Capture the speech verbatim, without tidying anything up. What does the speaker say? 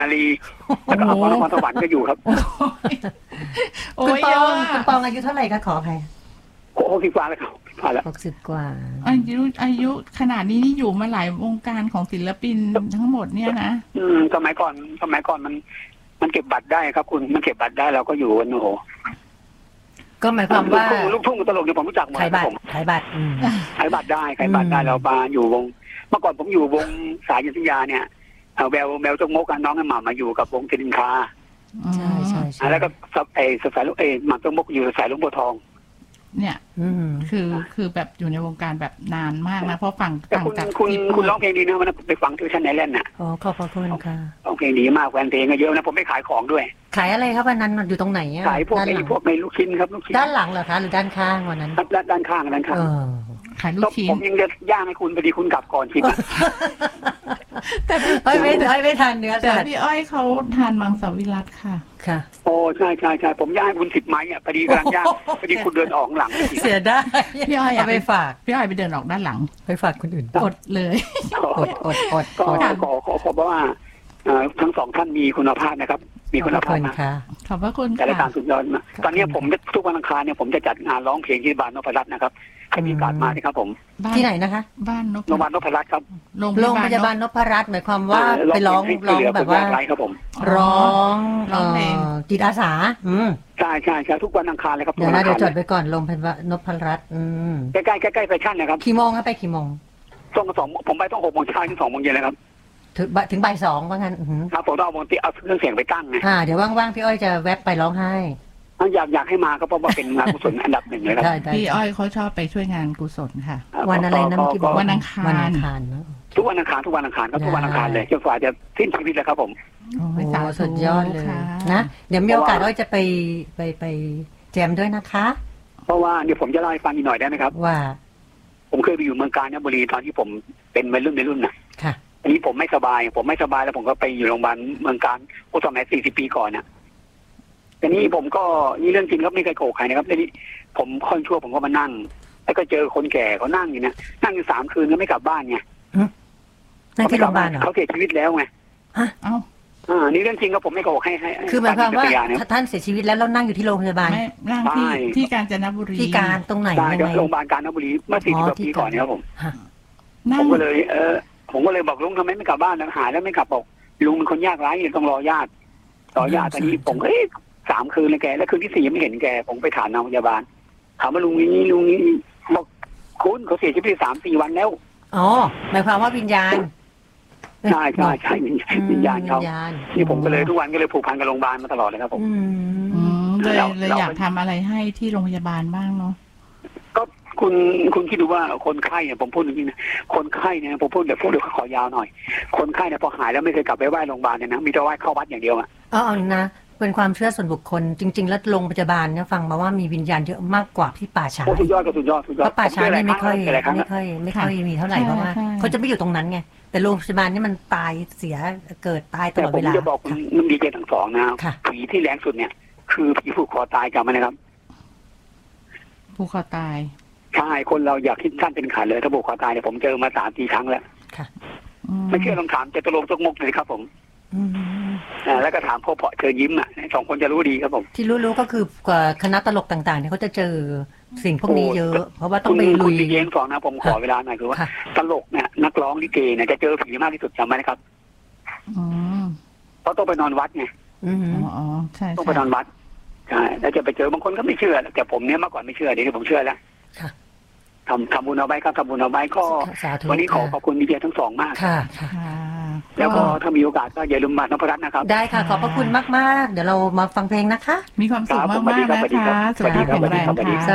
อารีแล้วก็อภรนครสวรรค์ก็อยู่ครับคุณปองคุณปองอายุเท่าไหร่คะขออภัยหกสิบกว่าแล้วครับผ่านแล้วหกสิบกว่าอายุอายุขนาดนี้นี่อยู่มาหลายวงการของศิลปินทั้งหมดเนี่ยนะอืมสมัยก่อนสมัยก่อนมันมันเก็บบัตรได้ครับคุณมันเก็บบัตรได้เราก็อยู่กันโอ้โหก็หมายความว่าลูกทุ่งตลกเนี่ยผมรู้จักหมดขายบัตรขายบัตรขายบัตรได้ขายบัตรได้เรามาอยู่วงเมื่อก่อนผมอยู่วงสายยุทธยาเนี่ยแววแววจงมกน้องไอ้หม่ำมาอยู่กับวงเทนินคาใช่ใช่ใช่แล้วก็ไอ้สายลูกเอ้หม่ำจงมกอยู่สายลุงบัวทองเนี่ยคือคือแบบอยู่ในวงการแบบนานมากนะเพราะฟังฟังจากคุณคุณร้องเพลงดีนะวันนั้นไปฟังที่ชั้นไหนเล่นน่ะอ๋อขอบคุณค่ะร้องเพลงดีมากแฟนเพลงก็เยอะนะผมไม่ขายของด้วยขายอะไรครับวันนั้นอยู่ตรงไหนขายพวกไอ้พวกในลูกชิ้นครับลูกชิ้นด้านหลังเหรอคะหรือด้านข้างวันนั้นด้านด้านข้างด้านข้างขายลูกชิ้นผมยังจะย่างให้คุณพอดีคุณกลับก่อนชิมแต่พี่อ้อยไม่อ้อยไม่ทานเนื้อแต่พี่อ้อยเขาทานมังสวิรัติค่ะค่ะโอ้ใช่ใช่ใช่ผมย่างให้คุณสิบไม้อ่ะพอดีกำลังย่างพอดีคุณเดินออกหลังเสียได้พี่อ้อยเอาไปฝากพี่อ้อยไปเดินออกด้านหลังไปฝากคนอื่นอดเลยอดอดอดก็ขอขอขอบอกว่าทั้งสองท่านมีคุณภาพนะครับมีคุณภาพมากขอบพระคุณค่ะแต่รายการสุดยอดมากตอนนี้ผมทุกวันอังคารเนี่ยผมจะจัดงานร้องเพลงที่บ้านนพรัตน์นะครับใครมีโอกาสมาที่ครับผมที่ไหนนะคะบ้านนพโรงพยาบาลนพรัตน์ครับโรงพยาบาลนพรัตน์หมายความว่าไปร้องร้องแบบว่าร้องร้องเพลงจิตอาสาอืมใช่ใช่ใช่ทุกวันอังคารเลยครับเดี๋ยวนะเดี๋ยวจดไปก่อนโรงพยาบาลนพรัตน์อืมใกล้ใกล้ใกล้ใกล้แฟชั่นนะครับกี่โมงครับไปกี่โมงต้องสองผมไปต้องหกโมงเช้าถึงสองโมงเย็นเลยครับถึงถึงบ่ายสองว่างั้นครับผมต้องเอาวงตีเอาเครื่องเสียงไปตั้งไงอ่าเดี๋ยวว่างๆพี่อ้อยจะแวบไปร้องไห้อยากอยากให้มาก็เพราะว่าเป็นงานกุศลอันดับหนึ่งเลยครับพี่อ้อยเขาชอบไปช่วยงานกุศลค่ะวันอะไรนะเมื่อกี้บอกวันอังคารวันอังคารทุกวันอังคารทุกวันอังคารก็ทุกวันอังคารเลยจนกว่าจะสิ้นชีวิตแล้วครับผมโอ้สุดยอดเลยนะเดี๋ยวมีโอกาสอ้อยจะไปไปไปแจมด้วยนะคะเพราะว่าเดี๋ยวผมจะเล่าให้ฟังอีกหน่อยได้ไหมครับว่าผมเคยไปอยู่เมืองกาญจนบุรีตอนที่ผมเป็นวัยรุ่นวัยรุ่นน่ะค่ะอันนี้ผมไม่สบายผมไม่สบายแล้วผมก็ไปอยู่โรงพยาบาลเมืองกาญโอ้สมัยสี่สิบปีก่อนน่ะแต่นี่ผมก็นี่เรื่องจริงครับไม่เคยโกหกใครนะครับทีนี้ผมค่อนชั่วผมก็มานั่งแล้วก็เจอคนแก่เขานั่งอยู่เนี่ยนั่งอยู่สามคืนก็ไม่กลับบ้านไงนั่งที่โรงพยาบาลเหรอเขาเสียชีวิตแล้วไงฮะเอ้าอ่านี่เรื่องจริงครับผมไม่โกหกให้ให้คือหมายความว่าท่านเสียชีวิตแล้วเรานั่งอยู่ที่โรงพยาบาลไม่นั่งที่ที่กาญจนบุรีที่การตรงไหนยังไงโรงพยาบาลกาญจนบุรีเมื่อสี่สิบปีก่อนเนี่ยครับผมผมก็เลยเออผมก็เลยบอกลุงทำไมไม่กลับบ้านหายแล้วไม่กลับบอกลุงเป็นคนยากไร้ต้องรอญาติรอญาติตอนนี้ผมเอ้สามคืนเลยแกแล้วคืนที่สี่ยังไม่เห็นแกผมไปถามนางพยาบาลถามว่าลุงนี้ลุงนี้บอกคุณเขาเสียชีวิตสามสี่วันแล้วอ๋อหมายความว่าวิญญาณใช่ใช่ใช่วิญญาณเขาที่ผมก็เลยทุกวันก็เลยผูกพันกับโรงพยาบาลมาตลอดเลยครับผมเลยเลยอยากทำอะไรให้ที่โรงพยาบาลบ้างเนาะก็คุณคุณคิดดูว่าคนไข้เนี่ยผมพูดจริงๆนะคนไข้เนี่ยผมพูดเดี๋ยวพูดเดี๋ยวขอยาวหน่อยคนไข้เนี่ยพอหายแล้วไม่เคยกลับไปไหว้โรงพยาบาลเนี่ยนะมีแต่ไหว้เข้าวัดอย่างเดียวอ่ะอ๋อนะเป็นความเชื่อส่วนบุคคลจริงๆแล้วโรงพยาบาลเนี่ยฟังมาว่ามีวิญญาณเยอะมากกว่าที่ป่าช้าสุดยอดก็สุดยอดสุดยอดเพราะป่าช้านี่ไม่ค่อยไม่ค่อยไม่ค่อยมีเท่าไหร่เพราะว่าเขาจะไม่อยู่ตรงนั้นไงแต่โรงพยาบาลนี่มันตายเสียเกิดตายตลอดเวลาแต่ผมจะบอกคุณมันดีเจทั้งสองนะผีที่แรงสุดเนี่ยคือผีผูกคอตายจำไหมนะครับผูกคอตายใช่คนเราอยากคิดสั้นเป็นขาดเลยถ้าผูกคอตายเนี่ยผมเจอมาสามสี่ครั้งแล้วไม่เชื่อลองถามเจตุรงค์จงมกเลยครับผมอ่าแล้วก็ถามพ่อเพาะเชิญยิ้มอ่ะสองคนจะรู้ดีครับผมที่รู้ๆก็คือกว่าคณะตลกต่างๆเนี่ยเขาจะเจอสิ่งพวกนี้เยอะเพราะว่าต้องไปลุยเย็นสองนะผมขอเวลาหน่อยคือว่าตลกเนี่ยนักร้องลิเกเนี่ยจะเจอผีมากที่สุดจำไหมนะครับเพราะต้องไปนอนวัดไงอ๋อใช่ต้องไปนอนวัดใช่แล้วจะไปเจอบางคนก็ไม่เชื่อแต่ผมเนี่ยเมื่อก่อนไม่เชื่อเดี๋ยวนี้ผมเชื่อแล้วทำทำบุญเอาไว้ครับทำบุญเอาไว้ก็วันนี้ขอขอบคุณดีเจทั้งสองมากค่ะแล้วก็ถ้ามีโอกาสก็อย่าลืมมานพรัตน์นะครับได้ค่ะขอบพระคุณมากๆเดี๋ยวเรามาฟังเพลงนะคะมีความสุขมากๆนะคะสวัสดีครับสวัสดีครับ